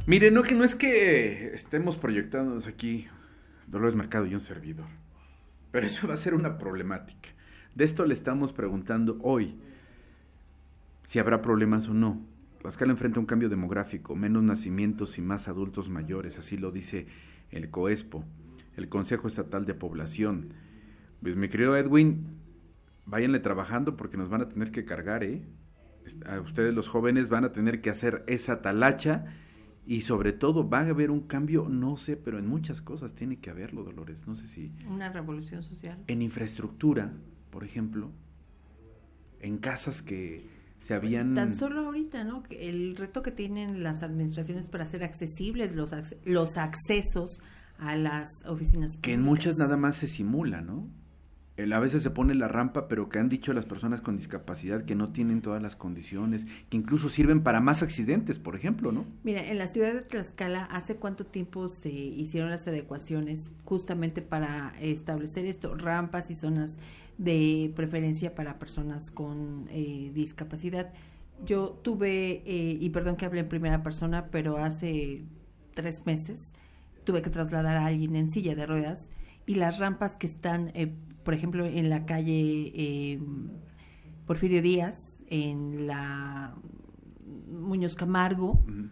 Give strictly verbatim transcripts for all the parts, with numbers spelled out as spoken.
Mire, no que no es que estemos proyectándonos aquí Dolores Mercado y un servidor, pero eso va a ser una problemática. De esto le estamos preguntando hoy, si habrá problemas o no. Tlaxcala enfrenta un cambio demográfico, menos nacimientos y más adultos mayores, así lo dice el COESPO, el Consejo Estatal de Población. Pues mi querido Edwin, váyanle trabajando porque nos van a tener que cargar, ¿eh? A ustedes los jóvenes van a tener que hacer esa talacha y sobre todo va a haber un cambio, no sé, pero en muchas cosas tiene que haberlo, Dolores, no sé si... Una revolución social. En infraestructura, por ejemplo, en casas que se habían... Tan solo ahorita, ¿no? El reto que tienen las administraciones para hacer accesibles los, los accesos a las oficinas públicas. Que en muchas nada más se simula, ¿no? A veces se pone la rampa, pero que han dicho las personas con discapacidad que no tienen todas las condiciones, que incluso sirven para más accidentes, por ejemplo, ¿no? Mira, en la ciudad de Tlaxcala, ¿hace cuánto tiempo se hicieron las adecuaciones justamente para establecer esto? Rampas y zonas de preferencia para personas con eh, discapacidad. Yo tuve, eh, y perdón que hable en primera persona, pero hace tres meses tuve que trasladar a alguien en silla de ruedas y las rampas que están... Eh, por ejemplo, en la calle eh, Porfirio Díaz, en la Muñoz Camargo, uh-huh.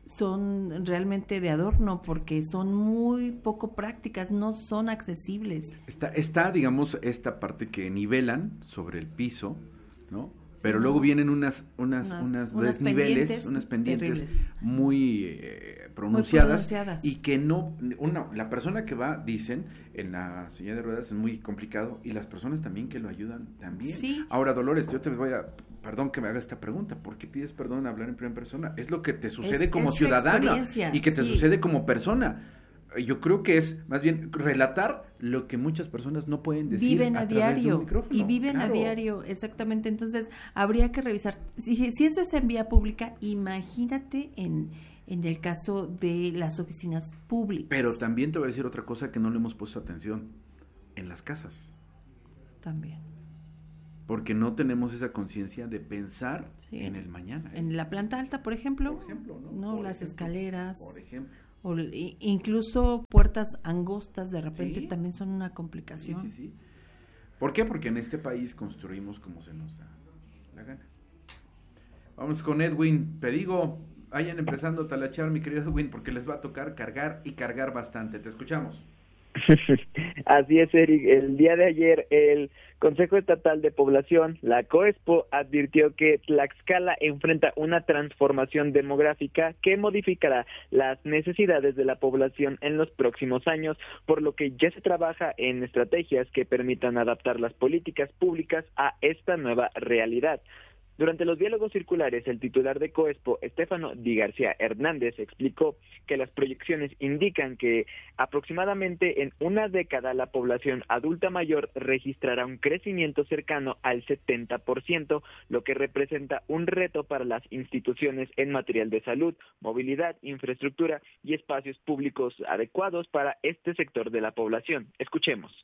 son realmente de adorno porque son muy poco prácticas, no son accesibles. Está, está digamos, esta parte que nivelan sobre el piso, ¿no? Pero sí, luego vienen unas unas unas, unas, unas desniveles, pendientes unas pendientes terribles. muy eh, pronunciadas, muy pronunciadas y que no una la persona que va, dicen, en la silla de ruedas es muy complicado y las personas también que lo ayudan también. Sí. Ahora, Dolores, yo te voy a perdón que me haga esta pregunta, ¿por qué pides perdón hablar en primera persona? Es lo que te sucede es, como es ciudadana y que te sí. sucede como persona. Yo creo que es más bien relatar lo que muchas personas no pueden decir viven a, a través diario de un micrófono. Y viven claro. a diario, exactamente. Entonces, habría que revisar. Si, si eso es en vía pública, imagínate en, en el caso de las oficinas públicas. Pero también te voy a decir otra cosa que no le hemos puesto atención. En las casas. También. Porque no tenemos esa conciencia de pensar sí. en el mañana. ¿eh? En la planta alta, por ejemplo. Por ejemplo, ¿no? no por las ejemplo, escaleras. Por ejemplo. O incluso puertas angostas de repente ¿Sí? también son una complicación. Sí, sí, sí. ¿Por qué? Porque en este país construimos como se nos da la gana. Vamos con Edwin Perigo. Vayan empezando a talachar, mi querido Edwin, porque les va a tocar cargar y cargar bastante. Te escuchamos. Así es, Eric. El día de ayer el Consejo Estatal de Población, la COESPO, advirtió que Tlaxcala enfrenta una transformación demográfica que modificará las necesidades de la población en los próximos años, por lo que ya se trabaja en estrategias que permitan adaptar las políticas públicas a esta nueva realidad. Durante los diálogos circulares, el titular de COESPO, Estefano Di García Hernández, explicó que las proyecciones indican que aproximadamente en una década la población adulta mayor registrará un crecimiento cercano al setenta por ciento, lo que representa un reto para las instituciones en material de salud, movilidad, infraestructura y espacios públicos adecuados para este sector de la población. Escuchemos.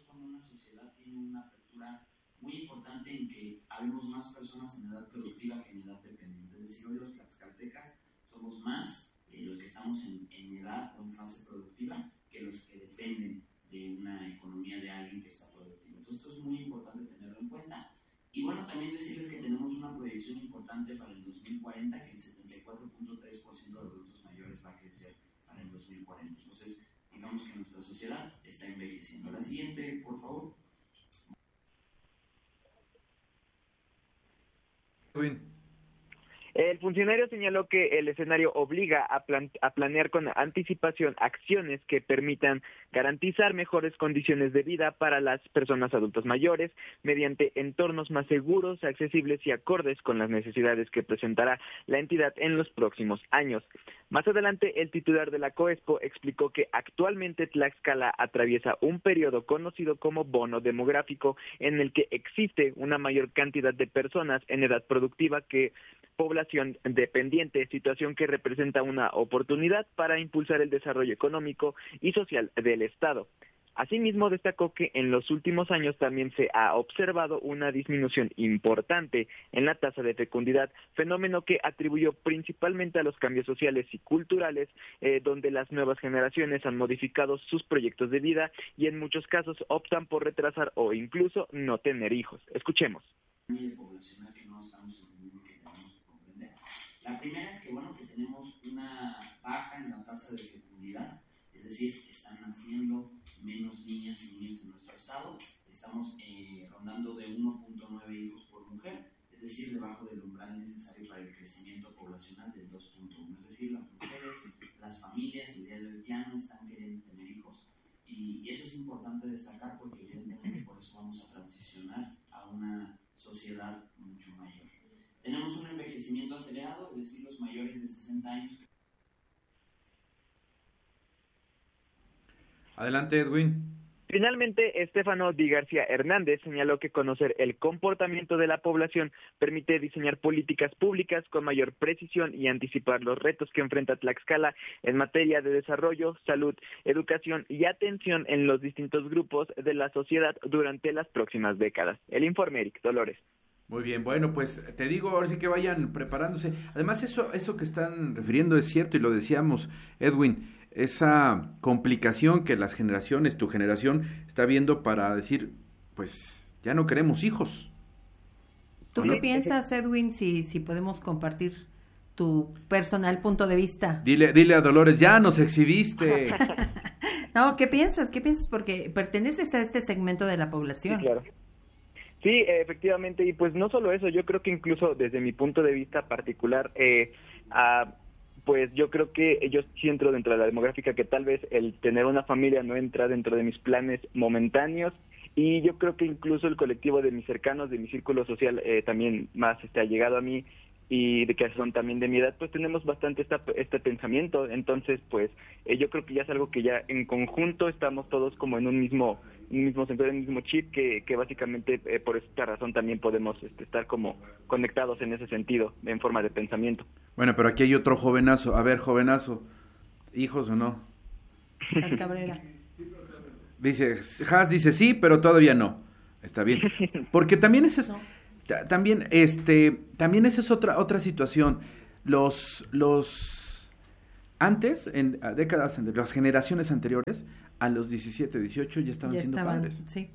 Muy importante en que habemos más personas en edad productiva que en edad dependiente. Es decir, hoy los tlaxcaltecas somos más eh, los que estamos en, en edad o en fase productiva que los que dependen de una economía de alguien que está productivo. Entonces esto es muy importante tenerlo en cuenta. Y bueno, también decirles que tenemos una proyección importante para el dos mil cuarenta, que el setenta y cuatro punto tres por ciento de adultos mayores va a crecer para el dos mil cuarenta. Entonces, digamos que nuestra sociedad está envejeciendo. La siguiente, por favor. El funcionario señaló que el escenario obliga a, plan- a planear con anticipación acciones que permitan garantizar mejores condiciones de vida para las personas adultas mayores mediante entornos más seguros, accesibles y acordes con las necesidades que presentará la entidad en los próximos años. Más adelante, el titular de la COESPO explicó que actualmente Tlaxcala atraviesa un periodo conocido como bono demográfico, en el que existe una mayor cantidad de personas en edad productiva que población dependiente, situación que representa una oportunidad para impulsar el desarrollo económico y social del Estado. Asimismo, destacó que en los últimos años también se ha observado una disminución importante en la tasa de fecundidad, fenómeno que atribuyó principalmente a los cambios sociales y culturales, eh, donde las nuevas generaciones han modificado sus proyectos de vida y en muchos casos optan por retrasar o incluso no tener hijos. Escuchemos. Poblacional que no estamos entendiendo que tenemos que comprender. La primera es que, bueno, que tenemos una baja en la tasa de fecundidad, es decir, están naciendo menos niñas y niños en nuestro estado, estamos eh, rondando de uno punto nueve hijos por mujer, es decir, debajo del umbral necesario para el crecimiento poblacional del dos punto uno, es decir, las mujeres, las familias, el día de hoy ya no están queriendo tener hijos, y, y eso es importante destacar porque evidentemente por eso vamos a transicionar a una sociedad mucho mayor. Tenemos un envejecimiento acelerado, es decir, los mayores de sesenta años. Adelante, Edwin. Finalmente, Estefano Di García Hernández señaló que conocer el comportamiento de la población permite diseñar políticas públicas con mayor precisión y anticipar los retos que enfrenta Tlaxcala en materia de desarrollo, salud, educación y atención en los distintos grupos de la sociedad durante las próximas décadas. El informe, Eric Dolores. Muy bien, bueno, pues te digo, ahora sí que vayan preparándose. Además, eso, eso que están refiriendo es cierto y lo decíamos, Edwin, esa complicación que las generaciones, tu generación, está viendo para decir, pues ya no queremos hijos. ¿Tú qué piensas, Edwin, si, si podemos compartir tu personal punto de vista? Dile, dile a Dolores, ya nos exhibiste. No, ¿qué piensas? ¿Qué piensas? Porque perteneces a este segmento de la población. Sí, claro. Sí, efectivamente, y pues no solo eso, yo creo que incluso desde mi punto de vista particular, eh, a pues yo creo que yo sí entro dentro de la demográfica que tal vez el tener una familia no entra dentro de mis planes momentáneos, y yo creo que incluso el colectivo de mis cercanos, de mi círculo social eh, también más este, ha llegado a mí y de que son también de mi edad, pues tenemos bastante esta, este pensamiento. Entonces pues eh, yo creo que ya es algo que ya en conjunto estamos todos como en un mismo un mismo sentido, en un mismo chip, que, que básicamente eh, por esta razón también podemos este, estar como conectados en ese sentido, en forma de pensamiento. Bueno, pero aquí hay otro jovenazo. A ver, jovenazo, ¿hijos o no? Las Cabrera. Dice, Has dice sí, pero todavía no. Está bien. Porque también ese es, no. t- también, este, también esa es otra, otra situación. Los, los, antes, en décadas, en las generaciones anteriores, a los diecisiete, dieciocho ya estaban ya siendo estaban, padres. Sí.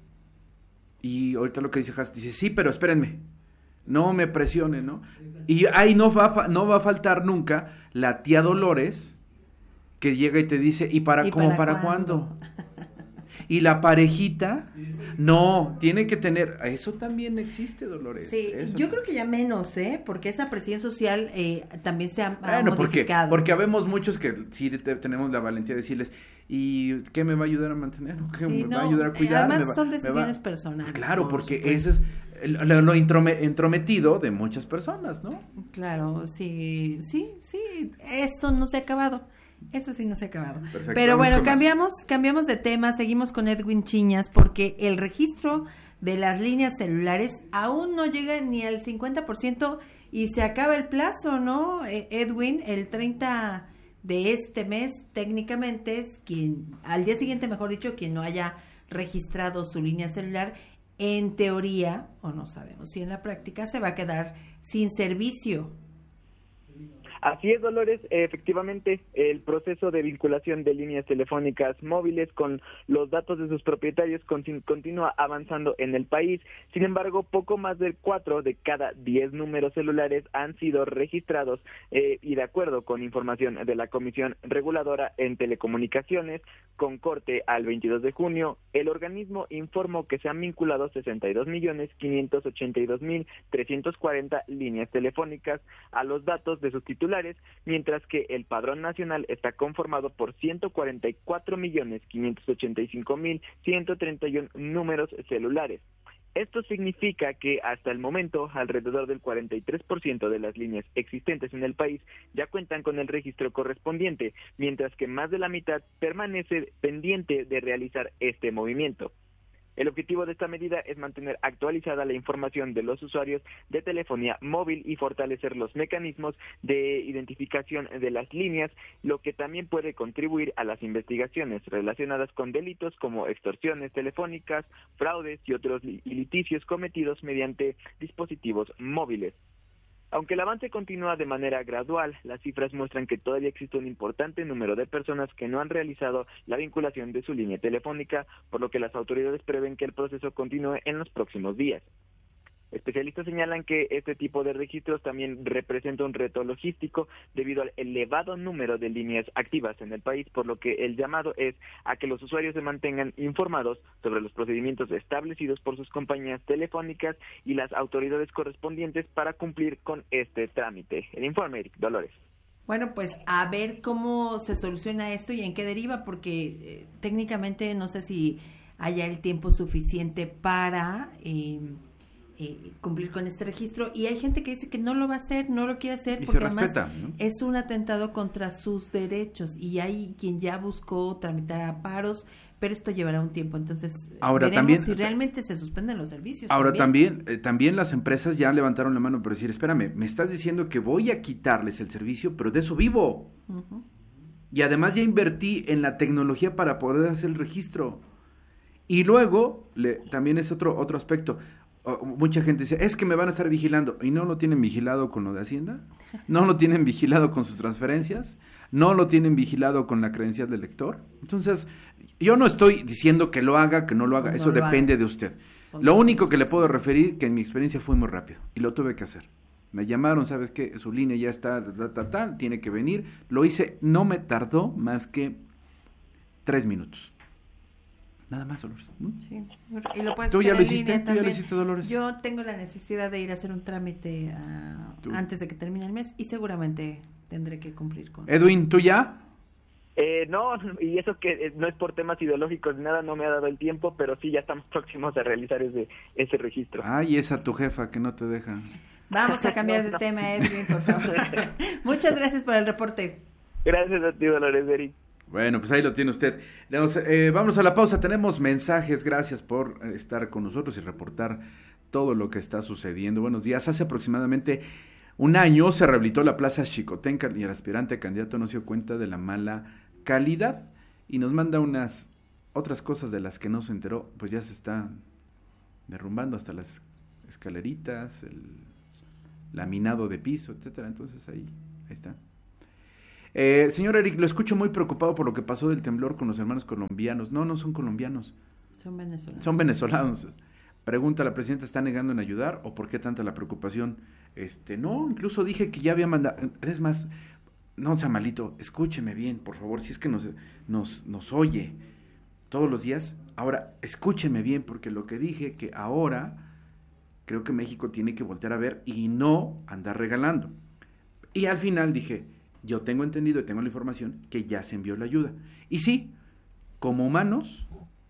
Y ahorita lo que dice Has, dice, sí, pero espérenme, no me presionen, ¿no? Y ahí no va, no va a faltar nunca la tía Dolores que llega y te dice, ¿y para, ¿Y como para, para cuándo? cuándo? Y la parejita, no, tiene que tener, eso también existe, Dolores. Sí, eso yo no. creo que ya menos, ¿eh? Porque esa presión social eh, también se ha, ha Bueno, modificado. porque, porque habemos muchos que sí te, tenemos la valentía de decirles, ¿y qué me va a ayudar a mantener? ¿Qué Sí, me no, va a ayudar a cuidar? además va, son decisiones va... personales. Claro, por porque supuesto. ese es lo, lo introme, entrometido de muchas personas, ¿no? Claro, sí, sí, sí, eso no se ha acabado. Eso sí no se ha acabado. Perfecto, pero vamos bueno, con más. cambiamos, cambiamos de tema, seguimos con Edwin Chiñas, porque el registro de las líneas celulares aún no llega ni al cincuenta por ciento y se acaba el plazo, ¿no, Edwin? El treinta de este mes, técnicamente, es quien, al día siguiente, mejor dicho, quien no haya registrado su línea celular, en teoría, o no sabemos si en la práctica, se va a quedar sin servicio. Así es, Dolores, efectivamente, el proceso de vinculación de líneas telefónicas móviles con los datos de sus propietarios continúa avanzando en el país. Sin embargo, poco más del cuatro de cada diez números celulares han sido registrados eh, y de acuerdo con información de la Comisión Reguladora en Telecomunicaciones, con corte al veintidós de junio, el organismo informó que se han vinculado sesenta y dos millones quinientos ochenta y dos mil trescientos cuarenta líneas telefónicas a los datos de sus titulares, mientras que el padrón nacional está conformado por ciento cuarenta y cuatro millones quinientos ochenta y cinco mil ciento treinta y uno números celulares. Esto significa que hasta el momento alrededor del cuarenta y tres por ciento de las líneas existentes en el país ya cuentan con el registro correspondiente, mientras que más de la mitad permanece pendiente de realizar este movimiento. El objetivo de esta medida es mantener actualizada la información de los usuarios de telefonía móvil y fortalecer los mecanismos de identificación de las líneas, lo que también puede contribuir a las investigaciones relacionadas con delitos como extorsiones telefónicas, fraudes y otros litigios cometidos mediante dispositivos móviles. Aunque el avance continúa de manera gradual, las cifras muestran que todavía existe un importante número de personas que no han realizado la vinculación de su línea telefónica, por lo que las autoridades prevén que el proceso continúe en los próximos días. Especialistas señalan que este tipo de registros también representa un reto logístico debido al elevado número de líneas activas en el país, por lo que el llamado es a que los usuarios se mantengan informados sobre los procedimientos establecidos por sus compañías telefónicas y las autoridades correspondientes para cumplir con este trámite. El informe, Eric Dolores. Bueno, pues a ver cómo se soluciona esto y en qué deriva, porque eh, técnicamente no sé si haya el tiempo suficiente para... Eh, Eh, cumplir con este registro, y hay gente que dice que no lo va a hacer, no lo quiere hacer y porque se respeta, además ¿no? es un atentado contra sus derechos, y hay quien ya buscó tramitar amparos, pero esto llevará un tiempo, entonces ahora veremos también si realmente se suspenden los servicios. ahora también, también, eh, también las empresas ya levantaron la mano para decir, espérame, me estás diciendo que voy a quitarles el servicio, pero de eso vivo. Uh-huh. Y además ya invertí en la tecnología para poder hacer el registro. Y luego, le, también es otro otro aspecto. Mucha gente dice, es que me van a estar vigilando, y no lo tienen vigilado con lo de Hacienda, no lo tienen vigilado con sus transferencias, no lo tienen vigilado con la credencial del lector. Entonces, yo no estoy diciendo que lo haga, que no lo haga, no, eso no lo depende haga. de usted. Son lo único que le puedo referir, que en mi experiencia fue muy rápido, y lo tuve que hacer. Me llamaron, ¿sabes qué? Su línea ya está, ta, ta, ta, tiene que venir. Lo hice, no me tardó más que tres minutos. Nada más, Dolores. ¿Mm? Sí. Y lo puedes ¿Tú hacer ya lo en hiciste? línea ¿Tú ya lo también. hiciste, Dolores? Yo tengo la necesidad de ir a hacer un trámite uh, antes de que termine el mes, y seguramente tendré que cumplir con... Edwin, ¿tú ya? Eh, no, y eso que eh, no es por temas ideológicos ni nada, no me ha dado el tiempo, pero sí ya estamos próximos a realizar ese, ese registro. Ay, esa tu jefa que no te deja. Vamos a cambiar no, de no. tema, Edwin, por favor. Muchas gracias por el reporte. Gracias a ti, Dolores, Eric. Bueno, pues ahí lo tiene usted. Nos, eh, vamos a la pausa, tenemos mensajes, gracias por estar con nosotros y reportar todo lo que está sucediendo. Buenos días, hace aproximadamente un año se rehabilitó la Plaza Xicotenca y el aspirante a candidato no se dio cuenta de la mala calidad y nos manda unas otras cosas de las que no se enteró, pues ya se está derrumbando hasta las escaleritas, el laminado de piso, etcétera. Entonces ahí, ahí está. Eh, señor Eric, lo escucho muy preocupado por lo que pasó del temblor con los hermanos colombianos. No, no son colombianos. Son venezolanos. Son venezolanos. Pregunta, ¿la presidenta está negando en ayudar o por qué tanta la preocupación? Este, no, incluso dije que ya había mandado, es más, no sea malito, escúcheme bien, por favor, si es que nos, nos, nos oye todos los días. Ahora, escúcheme bien, porque lo que dije que ahora creo que México tiene que voltear a ver y no andar regalando. Y al final dije, yo tengo entendido y tengo la información que ya se envió la ayuda. Y sí, como humanos,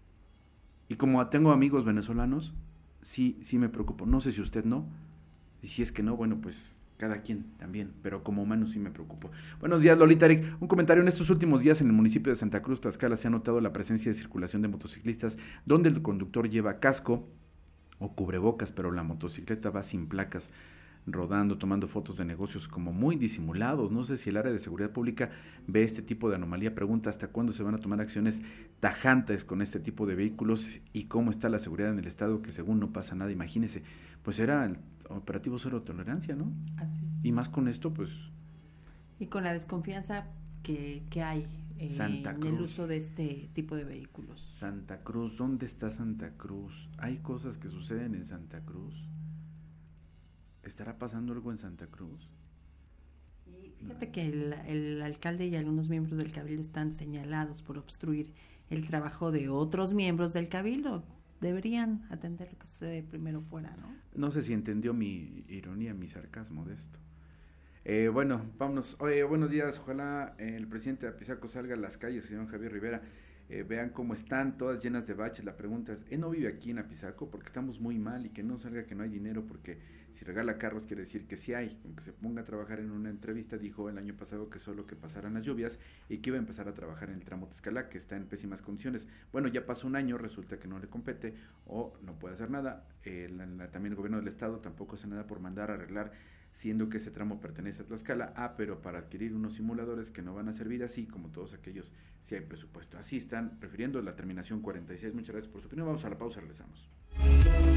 y como tengo amigos venezolanos, sí, sí me preocupo. No sé si usted no, y si es que no, bueno, pues cada quien también, pero como humanos sí me preocupo. Buenos días, Lolita Eric. Un comentario: en estos últimos días en el municipio de Santa Cruz, Tlaxcala, se ha notado la presencia de circulación de motociclistas donde el conductor lleva casco o cubrebocas, pero la motocicleta va sin placas, rodando, tomando fotos de negocios como muy disimulados. No sé si el área de seguridad pública ve este tipo de anomalía. Pregunta, ¿hasta cuándo se van a tomar acciones tajantes con este tipo de vehículos? ¿Y cómo está la seguridad en el estado, que según no pasa nada? Imagínese, pues era el operativo cero tolerancia, ¿no? Así es. Y más con esto, pues... Y con la desconfianza que, que hay eh, en el uso de este tipo de vehículos. Santa Cruz, ¿dónde está Santa Cruz? Hay cosas que suceden en Santa Cruz. ¿Estará pasando algo en Santa Cruz? Sí, fíjate no. que el, el alcalde y algunos miembros del cabildo están señalados por obstruir el trabajo de otros miembros del cabildo. Deberían atender lo que sucede primero fuera, ¿no? No sé si entendió mi ironía, mi sarcasmo de esto. Eh, bueno, vámonos. Oye, buenos días. Ojalá eh, el presidente de Apizaco salga a las calles, señor Javier Rivera. Eh, vean cómo están, todas llenas de baches. La pregunta es, ¿él no vive aquí en Apizaco? Porque estamos muy mal, y que no salga que no hay dinero, porque Si regala carros quiere decir que sí hay. Aunque se ponga a trabajar en una entrevista, dijo el año pasado que solo que pasaran las lluvias y que iba a empezar a trabajar en el tramo Tlaxcala, que está en pésimas condiciones. Bueno, ya pasó un año, resulta que no le compete o no puede hacer nada. Eh, la, la, también el gobierno del estado tampoco hace nada por mandar a arreglar, siendo que ese tramo pertenece a Tlaxcala. Ah, pero para adquirir unos simuladores que no van a servir así, como todos aquellos, si hay presupuesto. Así están refiriendo la terminación cuarenta y seis. Muchas gracias por su opinión. Vamos a la pausa, regresamos.